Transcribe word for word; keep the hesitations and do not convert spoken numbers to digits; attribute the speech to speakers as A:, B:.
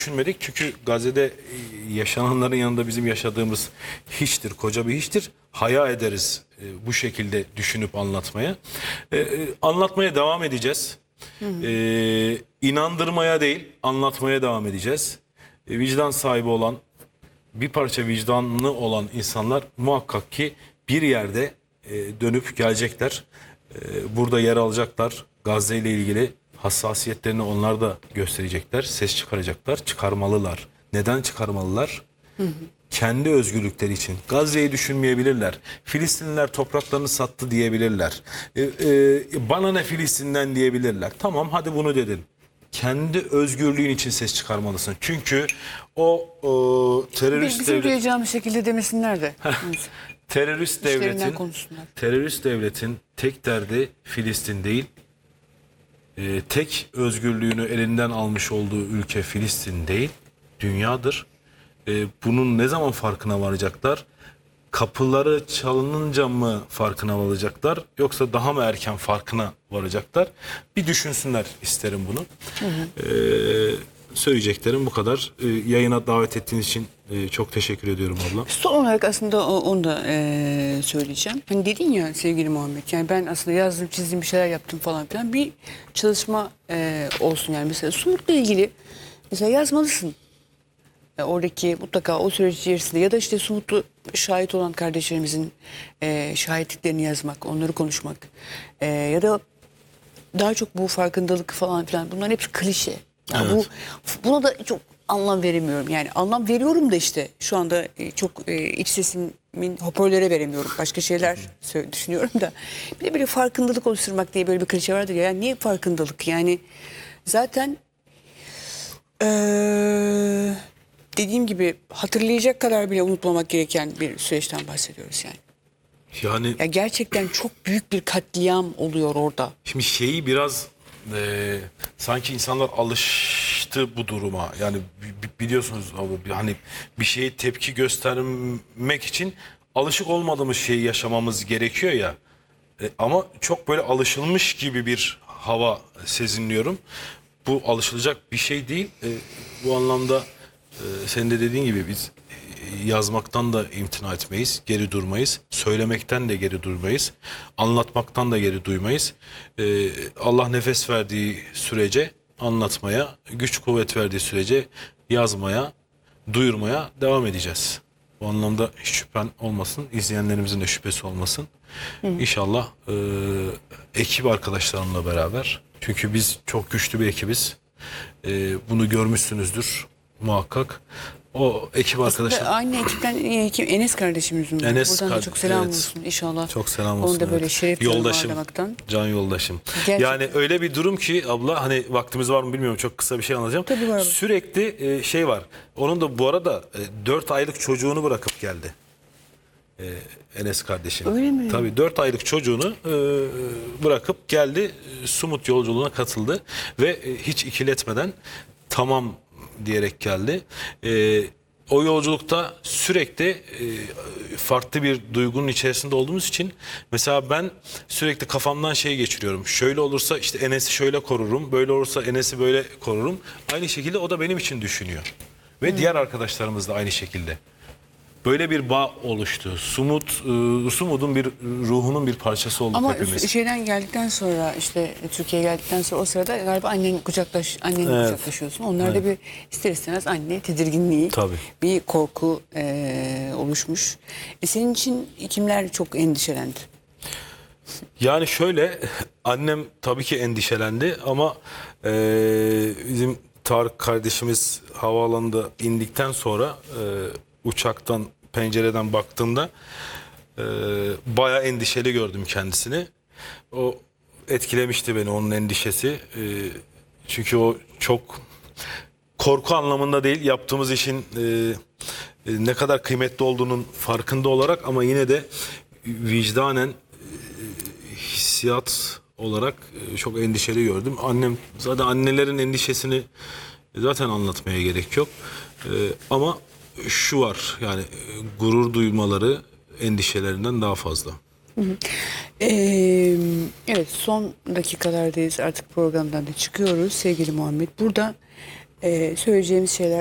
A: düşünmedik çünkü Gazze'de yaşananların yanında bizim yaşadığımız hiçtir, koca bir hiçtir. Haya ederiz e, bu şekilde düşünüp anlatmaya. E, e, anlatmaya devam edeceğiz. Hı hı. E, inandırmaya değil, anlatmaya devam edeceğiz. E, vicdan sahibi olan, bir parça vicdanlı olan insanlar muhakkak ki bir yerde e, dönüp gelecekler. E, burada yer alacaklar. Gazze ile ilgili hassasiyetlerini onlar da gösterecekler. Ses çıkaracaklar. Çıkarmalılar. Neden çıkarmalılar? Hı hı. Kendi özgürlükleri için. Gazze'yi düşünmeyebilirler. Filistinliler topraklarını sattı diyebilirler. E, e, bana ne Filistin'den diyebilirler. Tamam, hadi bunu dedin. Kendi özgürlüğün için ses çıkarmalısın. Çünkü o, o terörist
B: Bizim
A: devlet...
B: duyacağımız şekilde demesinler de.
A: terörist devletin terörist devletin tek derdi Filistin değil. Ee, tek özgürlüğünü elinden almış olduğu ülke Filistin değil, dünyadır. Ee, bunun ne zaman farkına varacaklar? Kapıları çalınınca mı farkına varacaklar, yoksa daha mı erken farkına varacaklar? Bir düşünsünler isterim bunu. Hı hı. Ee, söyleyeceklerim bu kadar. Ee, yayına davet ettiğiniz için e, çok teşekkür ediyorum abla.
B: Son olarak aslında onu da e, söyleyeceğim. Hani dedin ya sevgili Muhammed, yani ben aslında yazdım, çizdim, bir şeyler yaptım falan filan. Bir çalışma e, olsun yani. Mesela Sumut'la ilgili mesela yazmalısın. E, oradaki mutlaka o süreç içerisinde ya da işte Sumutlu şahit olan kardeşlerimizin e, şahitliklerini yazmak, onları konuşmak. E, ya da daha çok bu farkındalık falan filan, bunların hepsi klişe. Yani evet. bu, buna da çok anlam veremiyorum. Yani anlam veriyorum da işte şu anda çok e, iç sesimin hoparlöre veremiyorum. Başka şeyler düşünüyorum da. Bir de böyle farkındalık oluşturmak diye böyle bir klişe vardır ya. Yani niye farkındalık? Yani zaten ee, dediğim gibi hatırlayacak kadar bile unutmamak gereken bir süreçten bahsediyoruz yani.
A: Yani
B: ya gerçekten çok büyük bir katliam oluyor orada.
A: Şimdi şeyi biraz e, sanki insanlar alıştı bu duruma. Yani biliyorsunuz abi, hani bir şeye tepki göstermek için alışık olmadığımız şeyi yaşamamız gerekiyor ya. E, ama çok böyle alışılmış gibi bir hava sezinliyorum. Bu alışılacak bir şey değil. E, bu anlamda e, senin de dediğin gibi biz yazmaktan da imtina etmeyiz, geri durmayız. Söylemekten de geri durmayız. Anlatmaktan da geri duymayız. Ee, Allah nefes verdiği sürece anlatmaya, güç kuvvet verdiği sürece yazmaya, duyurmaya devam edeceğiz. Bu anlamda hiç şüphen olmasın. İzleyenlerimizin de şüphesi olmasın. Hı. İnşallah e, ekip arkadaşlarımla beraber. Çünkü biz çok güçlü bir ekibiz. E, bunu görmüşsünüzdür muhakkak. O ekip arkadaşlar.
B: Aynı ekipten Enes kardeşimizin.
A: Enes
B: Buradan da çok selam
A: evet.
B: olsun inşallah.
A: Çok selam olsun.
B: Onu da böyle evet. şeref
A: yoldaşım, can yoldaşım. Gerçekten. Yani öyle bir durum ki abla, hani vaktimiz var mı bilmiyorum, çok kısa bir şey anlatacağım.
B: Tabii var.
A: Sürekli şey var. Onun da bu arada dört aylık çocuğunu bırakıp geldi. Enes kardeşim.
B: Öyle mi?
A: Tabii dört aylık çocuğunu bırakıp geldi. Sumut yolculuğuna katıldı ve hiç ikiletmeden tamam diyerek geldi. Ee, o yolculukta sürekli e, farklı bir duygunun içerisinde olduğumuz için mesela ben sürekli kafamdan şey geçiriyorum. Şöyle olursa işte Enes'i şöyle korurum, böyle olursa Enes'i böyle korurum. Aynı şekilde o da benim için düşünüyor. Ve hmm. diğer arkadaşlarımız da aynı şekilde. Böyle bir bağ oluştu. Sumut, e, Sumut'un bir ruhunun bir parçası olduk
B: ama
A: hepimiz.
B: Ama şeyden geldikten sonra, işte Türkiye'ye geldikten sonra o sırada galiba annen kucaklaş, anneni evet. kucaklaşıyorsun. Onlarda evet. bir ister istemez anne tedirginliği, tabii. bir korku e, oluşmuş. E, senin için kimler çok endişelendi?
A: Yani şöyle, annem tabii ki endişelendi ama e, bizim Tarık kardeşimiz havaalanında indikten sonra e, uçaktan, pencereden baktığımda e, bayağı endişeli gördüm kendisini. O etkilemişti beni, onun endişesi. E, çünkü o çok korku anlamında değil, yaptığımız işin e, e, ne kadar kıymetli olduğunun farkında olarak, ama yine de vicdanen e, hissiyat olarak e, çok endişeli gördüm. Annem, zaten annelerin endişesini zaten anlatmaya gerek yok. E, ama şu var, yani gurur duymaları endişelerinden daha fazla.
B: Hı hı. Ee, evet, son dakikalardayız, artık programdan da çıkıyoruz sevgili Muhammed. Burada e, söyleyeceğimiz şeyler